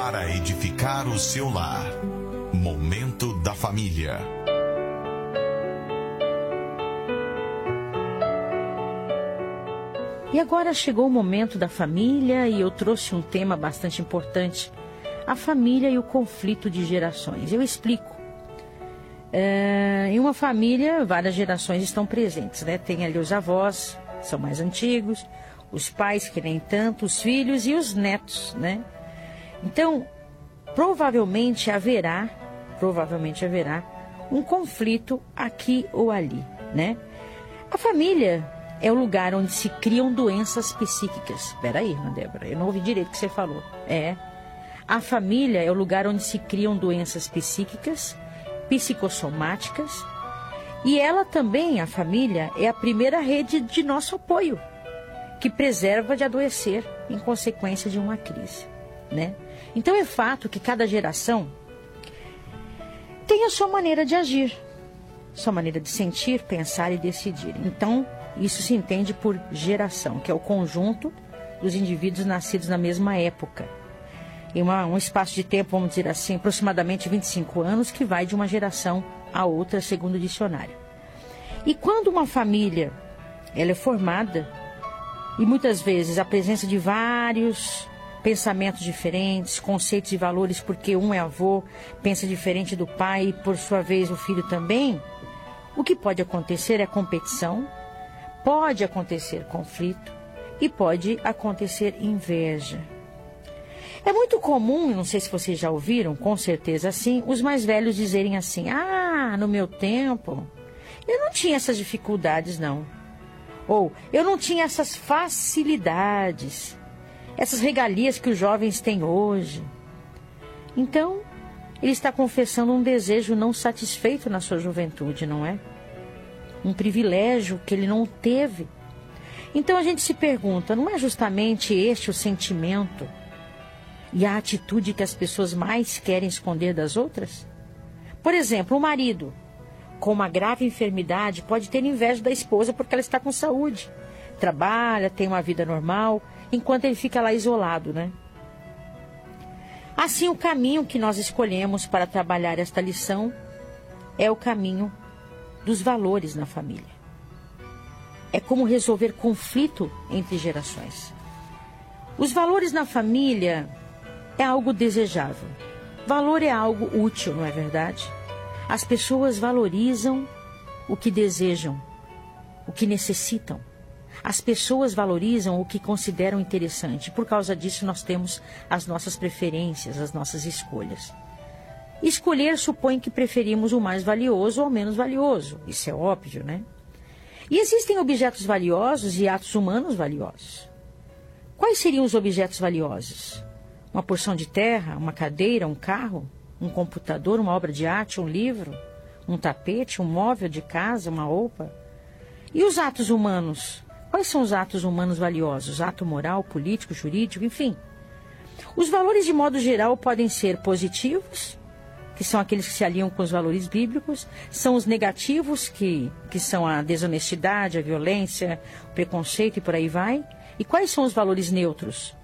para edificar o seu lar. Momento da Família. E agora chegou o momento da família e eu trouxe um tema bastante importante: a família e o conflito de gerações. Eu explico. Em uma família, várias gerações estão presentes, né? Tem ali os avós, são mais antigos, os pais, que nem tanto, os filhos e os netos, né? Então, provavelmente haverá um conflito aqui ou ali, né? A família é o lugar onde se criam doenças psíquicas. Espera aí, Irmã Débora, eu não ouvi direito o que você falou. A família é o lugar onde se criam doenças psíquicas, psicossomáticas, e ela também, a família, é a primeira rede de nosso apoio, que preserva de adoecer em consequência de uma crise, né? Então é fato que cada geração tem a sua maneira de agir, sua maneira de sentir, pensar e decidir. Então, isso se entende por geração, que é o conjunto dos indivíduos nascidos na mesma época. Em um espaço de tempo, vamos dizer assim, aproximadamente 25 anos, que vai de uma geração a outra, segundo o dicionário. E quando uma família ela é formada, e muitas vezes a presença de vários pensamentos diferentes, conceitos e valores, porque um é avô, pensa diferente do pai, e por sua vez o filho também, o que pode acontecer é competição, pode acontecer conflito e pode acontecer inveja. É muito comum, não sei se vocês já ouviram, com certeza sim, os mais velhos dizerem assim: no meu tempo, eu não tinha essas dificuldades não. Ou, eu não tinha essas facilidades, essas regalias que os jovens têm hoje. Então, ele está confessando um desejo não satisfeito na sua juventude, não é? Um privilégio que ele não teve. Então a gente se pergunta, não é justamente este o sentimento e a atitude que as pessoas mais querem esconder das outras? Por exemplo, o marido com uma grave enfermidade pode ter inveja da esposa porque ela está com saúde, trabalha, tem uma vida normal, enquanto ele fica lá isolado, né? Assim, o caminho que nós escolhemos para trabalhar esta lição é o caminho dos valores na família. É como resolver conflito entre gerações. Os valores na família é algo desejável. Valor é algo útil, não é verdade? As pessoas valorizam o que desejam, o que necessitam. As pessoas valorizam o que consideram interessante. Por causa disso, nós temos as nossas preferências, as nossas escolhas. Escolher supõe que preferimos o mais valioso ou o menos valioso. Isso é óbvio, né? E existem objetos valiosos e atos humanos valiosos. Quais seriam os objetos valiosos? Uma porção de terra, uma cadeira, um carro, um computador, uma obra de arte, um livro, um tapete, um móvel de casa, uma roupa? E os atos humanos? Quais são os atos humanos valiosos? Ato moral, político, jurídico, enfim. Os valores, de modo geral, podem ser positivos, que são aqueles que se alinham com os valores bíblicos, são os negativos, que são a desonestidade, a violência, o preconceito e por aí vai. E quais são os valores neutros?